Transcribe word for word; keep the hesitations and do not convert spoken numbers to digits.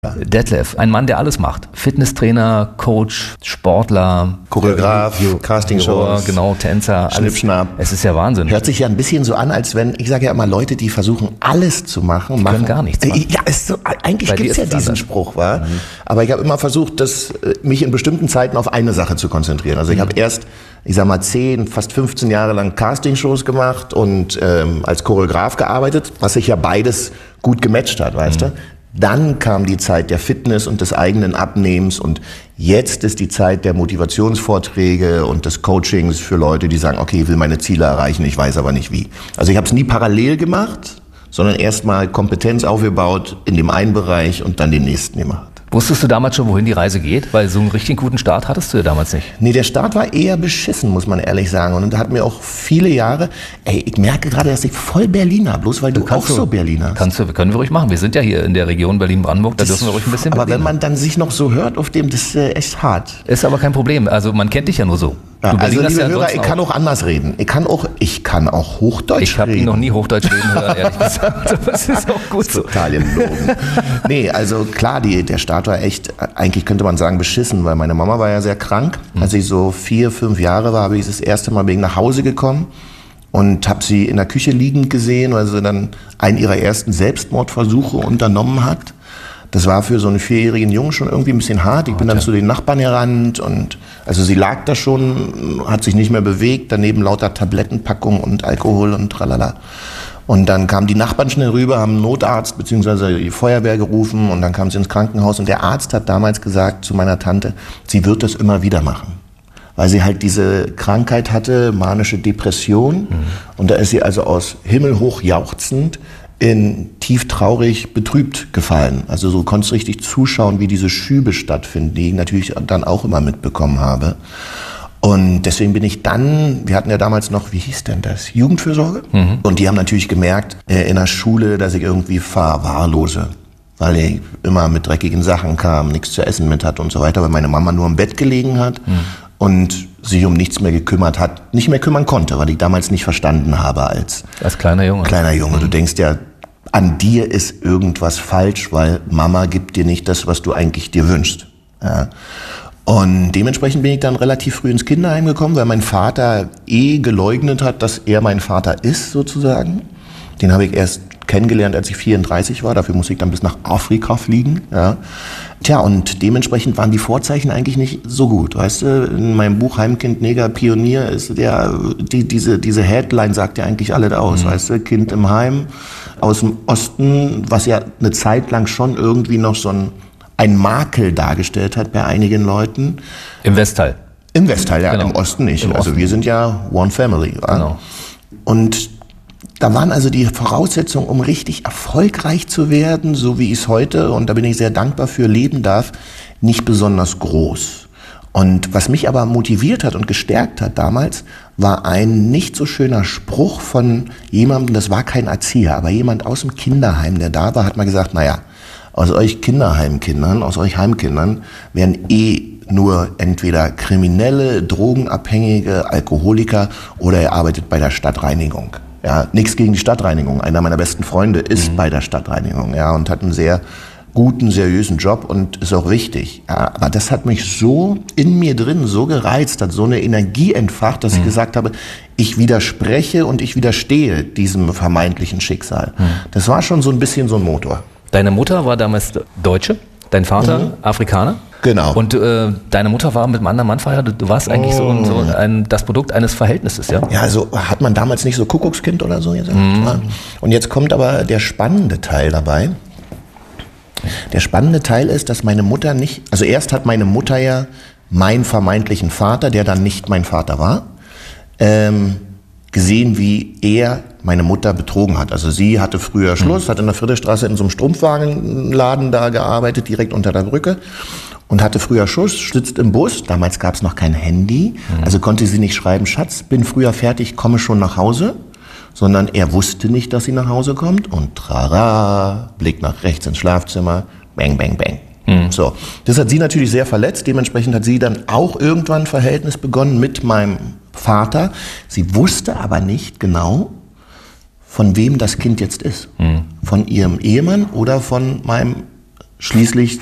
Detlef, ein Mann, der alles macht. Fitnesstrainer, Coach, Sportler, Choreograf, Castingshows, genau, Tänzer, Schnippschnapp. Es ist ja Wahnsinn. Hört sich ja ein bisschen so an, als wenn, ich sage ja immer, Leute, die versuchen, alles zu machen, die machen. können gar nichts machen. Ja, ist so, eigentlich gibt es ja diesen anders. Spruch, wa? Mhm. Aber ich habe immer versucht, das, mich in bestimmten Zeiten auf eine Sache zu konzentrieren. Also ich mhm. habe erst, ich sag mal, zehn, fast fünfzehn Jahre lang Castingshows gemacht und ähm, als Choreograf gearbeitet, was sich ja beides gut gematcht hat, weißt mhm. du? Dann kam die Zeit der Fitness und des eigenen Abnehmens und jetzt ist die Zeit der Motivationsvorträge und des Coachings für Leute, die sagen, okay, ich will meine Ziele erreichen, ich weiß aber nicht wie. Also ich habe es nie parallel gemacht, sondern erstmal Kompetenz aufgebaut in dem einen Bereich und dann den nächsten gemacht. Wusstest du damals schon, wohin die Reise geht? Weil so einen richtig guten Start hattest du ja damals nicht. Nee, der Start war eher beschissen, muss man ehrlich sagen. Und da hat mir auch viele Jahre, ey, ich merke gerade, dass ich voll Berliner, bloß weil du, du auch du, so Berliner kannst du, können wir ruhig machen. Wir sind ja hier in der Region Berlin-Brandenburg, da das, dürfen wir ruhig ein bisschen Aber Berliner. Wenn man dann sich noch so hört auf dem, das ist äh, echt hart. Ist aber kein Problem, also man kennt dich ja nur so. Ja, also liebe ja Hörer, ich kann auch anders reden. Ich kann auch, ich kann auch Hochdeutsch ich hab reden. Ich habe ihn noch nie Hochdeutsch reden hören, ehrlich gesagt. Aber es ist auch gut so. Total gelogen. Nee, also klar, die, der Start war echt, eigentlich könnte man sagen, beschissen, weil meine Mama war ja sehr krank. Mhm. Als ich so vier, fünf Jahre war, habe ich das erste Mal wegen nach Hause gekommen und habe sie in der Küche liegend gesehen, weil sie dann einen ihrer ersten Selbstmordversuche unternommen hat. Das war für so einen vierjährigen Jungen schon irgendwie ein bisschen hart. Ich bin dann zu den Nachbarn gerannt und also sie lag da schon, hat sich nicht mehr bewegt, daneben lauter Tablettenpackung und Alkohol und tralala. Und dann kamen die Nachbarn schnell rüber, haben einen Notarzt bzw. die Feuerwehr gerufen und dann kam sie ins Krankenhaus und der Arzt hat damals gesagt zu meiner Tante, sie wird das immer wieder machen. Weil sie halt diese Krankheit hatte, manische Depression mhm. und da ist sie also aus himmelhoch jauchzend in tief traurig betrübt gefallen. Also so konntest du richtig zuschauen, wie diese Schübe stattfinden, die ich natürlich dann auch immer mitbekommen habe. Und deswegen bin ich dann, wir hatten ja damals noch, wie hieß denn das, Jugendfürsorge? Mhm. Und die haben natürlich gemerkt äh, in der Schule, dass ich irgendwie verwahrlose, weil ich immer mit dreckigen Sachen kam, nichts zu essen mit hatte und so weiter, weil meine Mama nur im Bett gelegen hat mhm. und sich um nichts mehr gekümmert hat, nicht mehr kümmern konnte, weil ich damals nicht verstanden habe als, als kleiner Junge. Kleiner Junge. Mhm. Du denkst ja, an dir ist irgendwas falsch, weil Mama gibt dir nicht das, was du eigentlich dir wünschst. Ja. Und dementsprechend bin ich dann relativ früh ins Kinderheim gekommen, weil mein Vater eh geleugnet hat, dass er mein Vater ist, sozusagen. Den habe ich erst kennengelernt, als ich vierunddreißig war. Dafür musste ich dann bis nach Afrika fliegen. Ja. Tja, und dementsprechend waren die Vorzeichen eigentlich nicht so gut. Weißt du, in meinem Buch Heimkind, Neger, Pionier ist der, die, diese, diese Headline sagt ja eigentlich alles aus. Mhm. Weißt du, Kind im Heim aus dem Osten, was ja eine Zeit lang schon irgendwie noch so ein, ein Makel dargestellt hat bei einigen Leuten. Im Westteil. Im Westteil, ja, genau. Im Osten nicht. Im also Osten. Wir sind ja One Family. Ja? Genau. Und da waren also die Voraussetzungen, um richtig erfolgreich zu werden, so wie ich es heute, und da bin ich sehr dankbar für, leben darf, nicht besonders groß. Und was mich aber motiviert hat und gestärkt hat damals, war ein nicht so schöner Spruch von jemandem, das war kein Erzieher, aber jemand aus dem Kinderheim, der da war, hat mal gesagt, naja, aus euch Kinderheimkindern, aus euch Heimkindern werden eh nur entweder Kriminelle, Drogenabhängige, Alkoholiker oder ihr arbeitet bei der Stadtreinigung. Ja, nichts gegen die Stadtreinigung. Einer meiner besten Freunde ist mhm. bei der Stadtreinigung, ja, und hat einen sehr guten, seriösen Job und ist auch wichtig. Ja, aber das hat mich so in mir drin so gereizt, hat so eine Energie entfacht, dass mhm. ich gesagt habe, ich widerspreche und ich widerstehe diesem vermeintlichen Schicksal. Mhm. Das war schon so ein bisschen so ein Motor. Deine Mutter war damals Deutsche, dein Vater mhm. Afrikaner. Genau. Und äh, deine Mutter war mit einem anderen Mann verheiratet. Du warst eigentlich oh. so, so ein, das Produkt eines Verhältnisses, ja? Ja, also hat man damals nicht so Kuckuckskind oder so gesagt. Mhm. Ja. Und jetzt kommt aber der spannende Teil dabei. Der spannende Teil ist, dass meine Mutter nicht, also erst hat meine Mutter ja meinen vermeintlichen Vater, der dann nicht mein Vater war, ähm, gesehen, wie er meine Mutter betrogen hat. Also sie hatte früher Schluss, mhm. hat in der Friedrichstraße in so einem Strumpfwagenladen da gearbeitet, direkt unter der Brücke. Und hatte früher Schuss, sitzt im Bus, damals gab es noch kein Handy, mhm. also konnte sie nicht schreiben, Schatz, bin früher fertig, komme schon nach Hause, sondern er wusste nicht, dass sie nach Hause kommt und trara, Blick nach rechts ins Schlafzimmer, bang, bang, bang. Mhm. So, das hat sie natürlich sehr verletzt, dementsprechend hat sie dann auch irgendwann ein Verhältnis begonnen mit meinem Vater. Sie wusste aber nicht genau, von wem das Kind jetzt ist. Mhm. Von ihrem Ehemann oder von meinem Schließlich